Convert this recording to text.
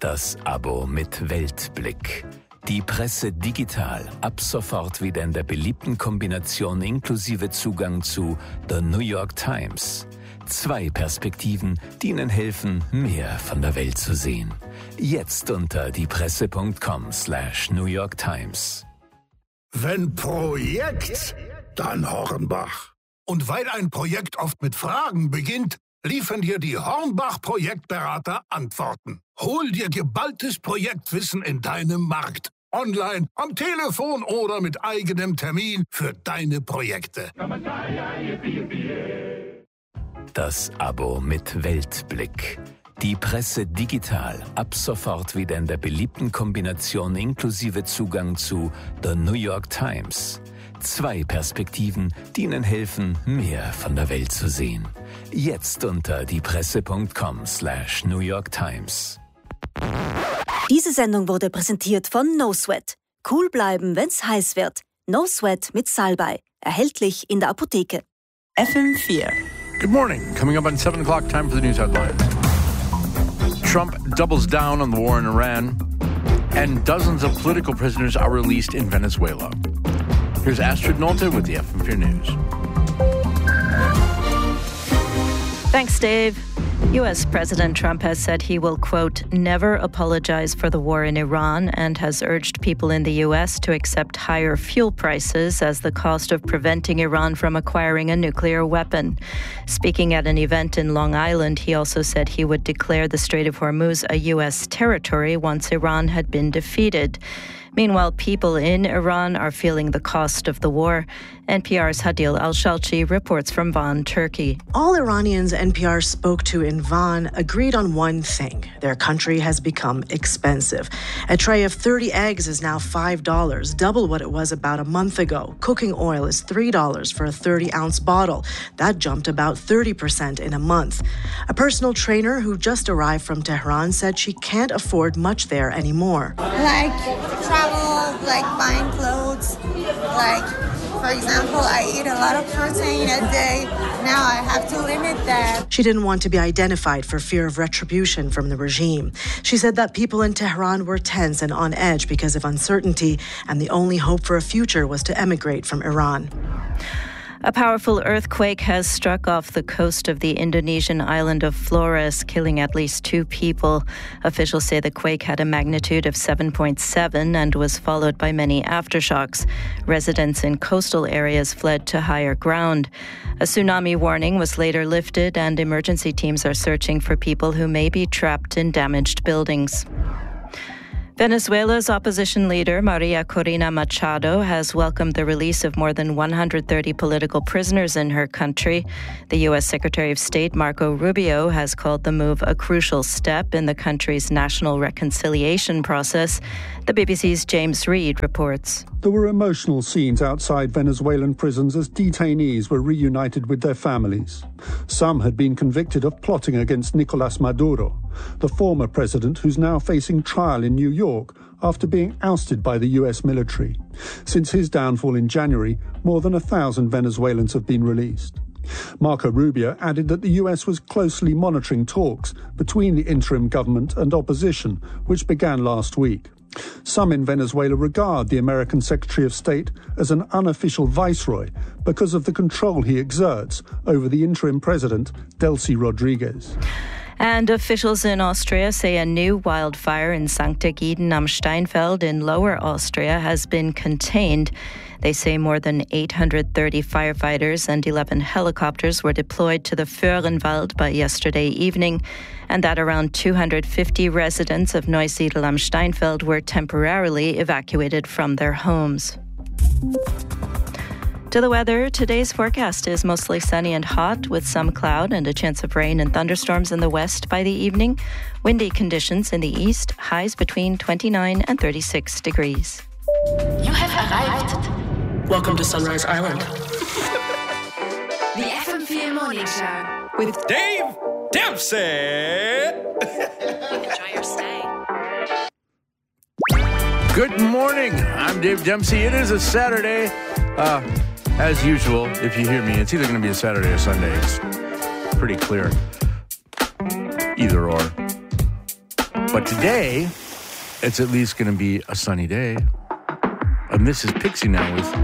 Das Abo mit Weltblick. Die Presse digital, ab sofort wieder in der beliebten Kombination inklusive Zugang zu The New York Times. 2 Perspektiven, die Ihnen helfen, mehr von der Welt zu sehen. Jetzt unter diepresse.com/New York Times. Wenn Projekt, dann Hornbach. Und weil ein Projekt oft mit Fragen beginnt, liefern dir die Hornbach-Projektberater Antworten. Hol dir geballtes Projektwissen in deinem Markt. Online, am Telefon oder mit eigenem Termin für deine Projekte. Das Abo mit Weltblick. Die Presse digital, ab sofort wieder in der beliebten Kombination inklusive Zugang zu The New York Times. 2 Perspektiven, die Ihnen helfen, mehr von der Welt zu sehen. Jetzt unter diepresse.com/New York Times. Diese Sendung wurde präsentiert von No Sweat. Cool bleiben, wenn's heiß wird. No Sweat mit Salbei. Erhältlich in der Apotheke. FM4. Good morning. Coming up on 7 o'clock, time for the news headlines. Trump doubles down on the war in Iran, and dozens of political prisoners are released in Venezuela. Here's Astrid Nolte with the FM4 News. Thanks, Dave. U.S. President Trump has said he will, quote, never apologize for the war in Iran and has urged people in the U.S. to accept higher fuel prices as the cost of preventing Iran from acquiring a nuclear weapon. Speaking at an event in Long Island, he also said he would declare the Strait of Hormuz a U.S. territory once Iran had been defeated. Meanwhile, people in Iran are feeling the cost of the war. NPR's Hadil Al-Shalchi reports from Van, Turkey. All Iranians NPR spoke to in Van agreed on one thing. Their country has become expensive. A tray of 30 eggs is now $5, double what it was about a month ago. Cooking oil is $3 for a 30-ounce bottle. That jumped about 30% in a month. A personal trainer who just arrived from Tehran said she can't afford much there anymore. Like travel, like buying clothes, like, for example, I eat a lot of protein a day. Now I have to limit that. She didn't want to be identified for fear of retribution from the regime. She said that people in Tehran were tense and on edge because of uncertainty, and the only hope for a future was to emigrate from Iran. A powerful earthquake has struck off the coast of the Indonesian island of Flores, killing at least 2 people. Officials say the quake had a magnitude of 7.7 and was followed by many aftershocks. Residents in coastal areas fled to higher ground. A tsunami warning was later lifted, and emergency teams are searching for people who may be trapped in damaged buildings. Venezuela's opposition leader, Maria Corina Machado, has welcomed the release of more than 130 political prisoners in her country. The U.S. Secretary of State, Marco Rubio, has called the move a crucial step in the country's national reconciliation process. The BBC's James Reid reports. There were emotional scenes outside Venezuelan prisons as detainees were reunited with their families. Some had been convicted of plotting against Nicolas Maduro, the former president who's now facing trial in New York after being ousted by the US military. Since his downfall in January, more than 1,000 Venezuelans have been released. Marco Rubio added that the US was closely monitoring talks between the interim government and opposition, which began last week. Some in Venezuela regard the American Secretary of State as an unofficial viceroy because of the control he exerts over the interim president, Delcy Rodriguez. And officials in Austria say a new wildfire in St. Egiden am Steinfeld in Lower Austria has been contained. They say more than 830 firefighters and 11 helicopters were deployed to the Föhrenwald by yesterday evening, and that around 250 residents of Neusiedl am Steinfeld were temporarily evacuated from their homes. To the weather, today's forecast is mostly sunny and hot with some cloud and a chance of rain and thunderstorms in the west by the evening. Windy conditions in the east, highs between 29 and 36 degrees. You have arrived. Welcome to Sunrise Island. The FM4 Morning Show with Dave Dempsey. Enjoy your stay. Good morning. I'm Dave Dempsey. It is a Saturday. As usual, if you hear me, it's either going to be a Saturday or Sunday. It's pretty clear. Either or. But today, it's at least going to be a sunny day. And this is Pixie now with